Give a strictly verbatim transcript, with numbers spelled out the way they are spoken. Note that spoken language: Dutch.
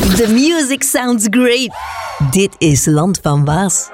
The music sounds great. Dit is Land van Waas.